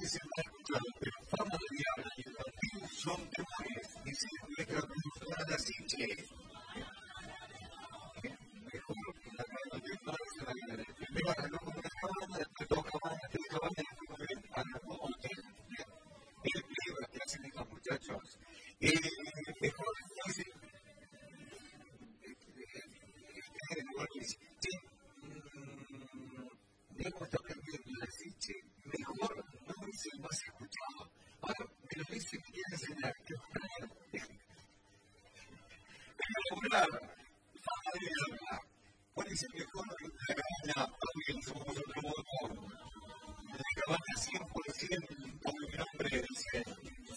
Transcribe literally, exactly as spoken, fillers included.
se me ha escuchado, pero fama de diablo y el vampiro son temores. Dice nuestra productora la Siche. Mejor que la cara de Marcia. Primero arrancó con una cabana, después dos cabanas, tres cabanas, y después arrancó con hotel. El libro que hacen estos muchachos. Mejor, dice. Hemos tocado la Siche, mejor no es el más escuchado. Ahora me lo dice que quiere enseñar que regular, fama de habla. ¿Cuál es el mejor? La cabana, también somos otro modo. La cabana cien por ciento con mi nombre, dice.